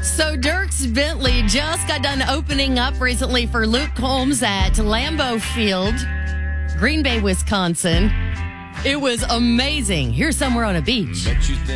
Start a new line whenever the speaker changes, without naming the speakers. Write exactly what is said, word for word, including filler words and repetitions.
So Dirks Bentley just got done opening up recently for Luke Combs at Lambeau Field, Green Bay, Wisconsin. It was amazing. Here's somewhere on a beach.